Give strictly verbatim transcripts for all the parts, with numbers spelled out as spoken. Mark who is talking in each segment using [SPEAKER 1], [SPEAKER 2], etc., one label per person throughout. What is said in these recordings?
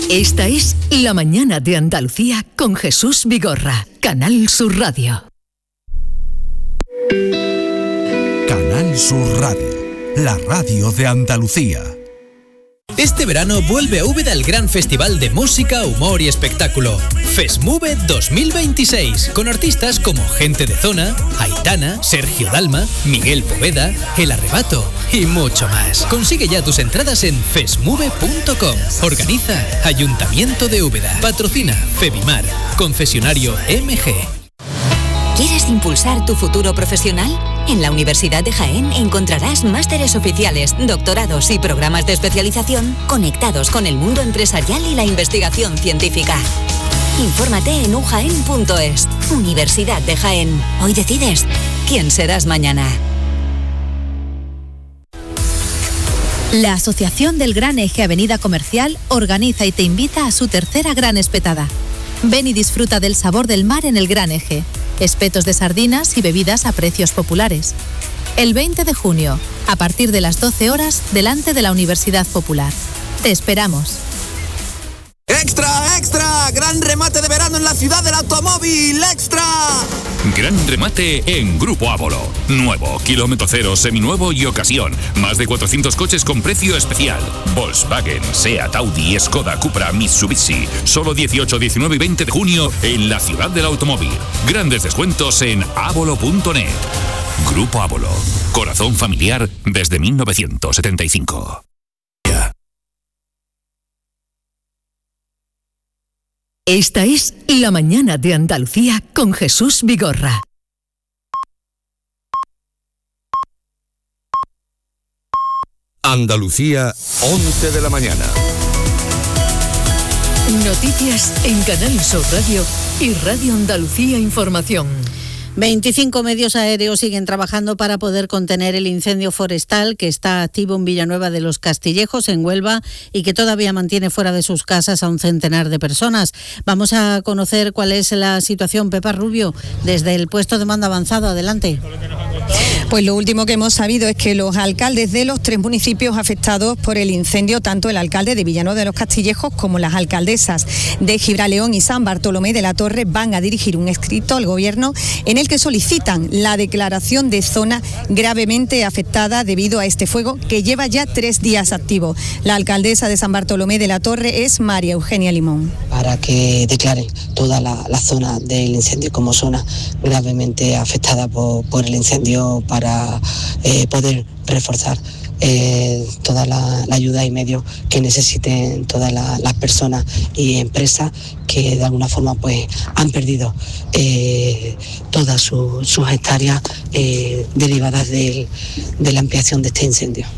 [SPEAKER 1] Esta es La Mañana de Andalucía con Jesús Vigorra, Canal Sur Radio.
[SPEAKER 2] Canal Sur Radio, la radio de Andalucía.
[SPEAKER 3] Este verano vuelve a Úbeda el gran festival de música, humor y espectáculo. FESMUVE dos mil veintiséis, con artistas como Gente de Zona, Aitana, Sergio Dalma, Miguel Poveda, El Arrebato y mucho más. Consigue ya tus entradas en fesmuve punto com. Organiza Ayuntamiento de Úbeda. Patrocina Febimar. Concesionario M G.
[SPEAKER 4] ¿Quieres impulsar tu futuro profesional? En la Universidad de Jaén encontrarás másteres oficiales, doctorados y programas de especialización conectados con el mundo empresarial y la investigación científica. Infórmate en u jaén punto es. Universidad de Jaén. Hoy decides quién serás mañana.
[SPEAKER 5] La Asociación del Gran Eje Avenida Comercial organiza y te invita a su tercera gran espetada. Ven y disfruta del sabor del mar en el Gran Eje. Espetos de sardinas y bebidas a precios populares. El veinte de junio, a partir de las doce horas, delante de la Universidad Popular. Te esperamos.
[SPEAKER 6] ¡Extra, extra! ¡Gran remate de verano en la ciudad del automóvil! ¡Extra!
[SPEAKER 7] Gran remate en Grupo Ávolo. Nuevo, kilómetro cero, seminuevo y ocasión. Más de cuatrocientos coches con precio especial. Volkswagen, Seat, Audi, Skoda, Cupra, Mitsubishi. Solo dieciocho, diecinueve y veinte de junio en la ciudad del automóvil. Grandes descuentos en ávolo punto net. Grupo Ávolo. Corazón familiar desde mil novecientos setenta y cinco.
[SPEAKER 1] Esta es La Mañana de Andalucía con Jesús Vigorra.
[SPEAKER 2] Andalucía, once de la mañana.
[SPEAKER 1] Noticias en Canal Sur Radio y Radio Andalucía Información.
[SPEAKER 8] veinticinco medios aéreos siguen trabajando para poder contener el incendio forestal que está activo en Villanueva de los Castillejos, en Huelva, y que todavía mantiene fuera de sus casas a un centenar de personas. Vamos a conocer cuál es la situación. Pepa Rubio, desde el puesto de mando avanzado. Adelante.
[SPEAKER 9] Pues lo último que hemos sabido es que los alcaldes de los tres municipios afectados por el incendio, tanto el alcalde de Villanueva de los Castillejos como las alcaldesas de Gibraleón y San Bartolomé de la Torre, van a dirigir un escrito al gobierno en el que solicitan la declaración de zona gravemente afectada debido a este fuego que lleva ya tres días activo. La alcaldesa de San Bartolomé de la Torre es María Eugenia Limón.
[SPEAKER 10] Para que declaren toda la, la zona del incendio como zona gravemente afectada por, por el incendio, para eh, poder reforzar eh, toda la, la ayuda y medios que necesiten todas la, las personas y empresas que de alguna forma pues han perdido eh, todas su, sus hectáreas eh, derivadas de, de la ampliación de este incendio.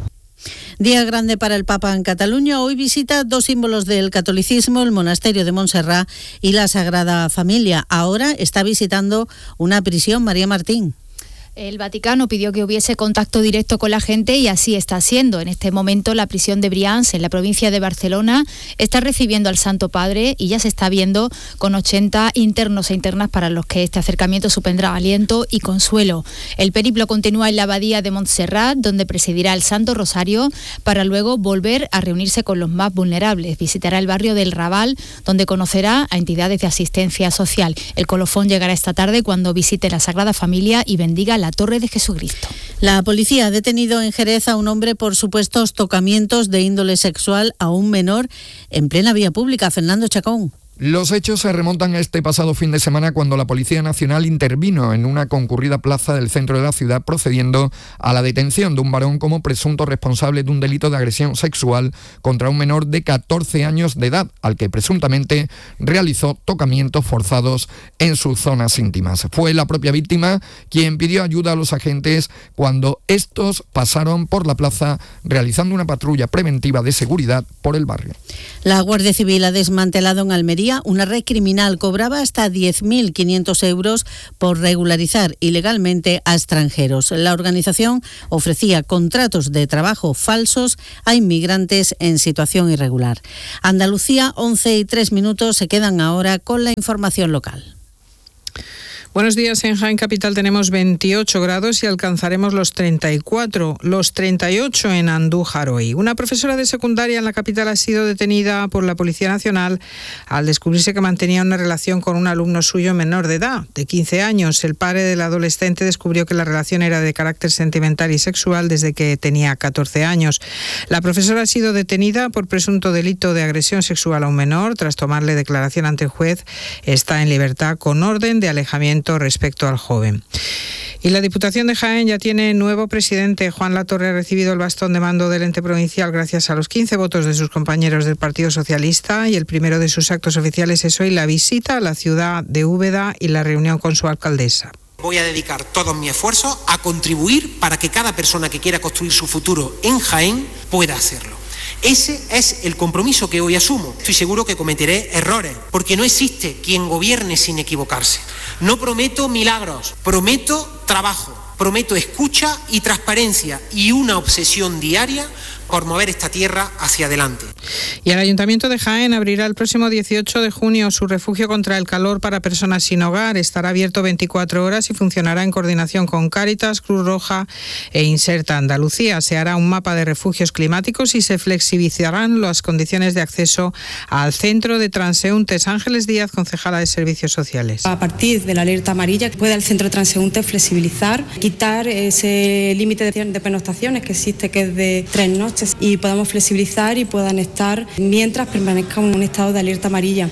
[SPEAKER 8] Día grande para el Papa en Cataluña. Hoy visita dos símbolos del catolicismo, el monasterio de Montserrat y la Sagrada Familia. Ahora está visitando una prisión. María Martín.
[SPEAKER 11] El Vaticano pidió que hubiese contacto directo con la gente y así está siendo. En este momento la prisión de Brians, en la provincia de Barcelona, está recibiendo al Santo Padre y ya se está viendo con ochenta internos e internas para los que este acercamiento supondrá aliento y consuelo. El periplo continúa en la abadía de Montserrat, donde presidirá el Santo Rosario, para luego volver a reunirse con los más vulnerables. Visitará el barrio del Raval, donde conocerá a entidades de asistencia social. El colofón llegará esta tarde cuando visite la Sagrada Familia y bendiga la Torre de Jesucristo.
[SPEAKER 8] La policía ha detenido en Jerez a un hombre por supuestos tocamientos de índole sexual a un menor en plena vía pública. Fernando Chacón.
[SPEAKER 12] Los hechos se remontan a este pasado fin de semana cuando la Policía Nacional intervino en una concurrida plaza del centro de la ciudad procediendo a la detención de un varón como presunto responsable de un delito de agresión sexual contra un menor de catorce años de edad, al que presuntamente realizó tocamientos forzados en sus zonas íntimas. Fue la propia víctima quien pidió ayuda a los agentes cuando estos pasaron por la plaza realizando una patrulla preventiva de seguridad por el barrio.
[SPEAKER 8] La Guardia Civil ha desmantelado en Almería una red criminal. Cobraba hasta diez mil quinientos euros por regularizar ilegalmente a extranjeros. La organización ofrecía contratos de trabajo falsos a inmigrantes en situación irregular. Andalucía, once y tres minutos, se quedan ahora con la información local.
[SPEAKER 13] Buenos días. En Jaén Capital tenemos veintiocho grados y alcanzaremos los treinta y cuatro, los treinta y ocho en Andújar hoy. Una profesora de secundaria en la capital ha sido detenida por la Policía Nacional al descubrirse que mantenía una relación con un alumno suyo menor de edad, de quince años. El padre del adolescente descubrió que la relación era de carácter sentimental y sexual desde que tenía catorce años. La profesora ha sido detenida por presunto delito de agresión sexual a un menor. Tras tomarle declaración ante el juez, está en libertad con orden de alejamiento respecto al joven. Y la Diputación de Jaén ya tiene nuevo presidente. Juan Latorre ha recibido el bastón de mando del ente provincial gracias a los quince votos de sus compañeros del Partido Socialista, y el primero de sus actos oficiales es hoy la visita a la ciudad de Úbeda y la reunión con su alcaldesa.
[SPEAKER 14] Voy a dedicar todo mi esfuerzo a contribuir para que cada persona que quiera construir su futuro en Jaén pueda hacerlo. Ese es el compromiso que hoy asumo. Estoy seguro que cometeré errores, porque no existe quien gobierne sin equivocarse. No prometo milagros, prometo trabajo, prometo escucha y transparencia y una obsesión diaria por mover esta tierra hacia adelante.
[SPEAKER 13] Y el Ayuntamiento de Jaén abrirá el próximo dieciocho de junio su refugio contra el calor para personas sin hogar. Estará abierto veinticuatro horas y funcionará en coordinación con Cáritas, Cruz Roja e Inserta Andalucía. Se hará un mapa de refugios climáticos y se flexibilizarán las condiciones de acceso al centro de transeúntes. Ángeles Díaz, concejala de Servicios Sociales.
[SPEAKER 15] A partir de la alerta amarilla puede el centro de transeúntes flexibilizar, quitar ese límite de pernoctaciones que existe, que es de tres noches, y podamos flexibilizar y puedan estar mientras permanezcan en un estado de alerta amarilla.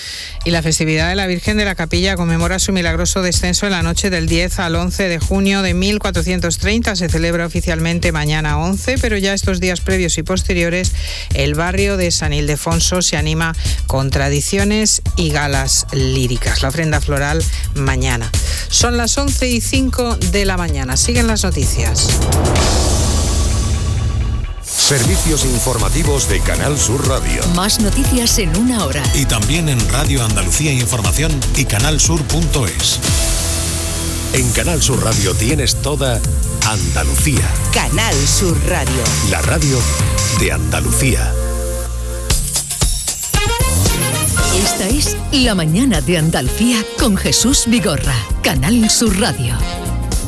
[SPEAKER 13] Y la festividad de la Virgen de la Capilla conmemora su milagroso descenso en la noche del diez al once de junio de mil cuatrocientos treinta. Se celebra oficialmente mañana once, pero ya estos días previos y posteriores el barrio de San Ildefonso se anima con tradiciones y galas líricas. La ofrenda floral mañana. Son las once y cinco de la mañana. Siguen las noticias.
[SPEAKER 16] Servicios informativos de Canal Sur Radio.
[SPEAKER 1] Más noticias en una hora.
[SPEAKER 16] Y también en Radio Andalucía Información y canalsur punto es. En Canal Sur Radio tienes toda Andalucía.
[SPEAKER 1] Canal Sur Radio.
[SPEAKER 16] La radio de Andalucía.
[SPEAKER 1] Esta es La Mañana de Andalucía con Jesús Vigorra. Canal Sur Radio.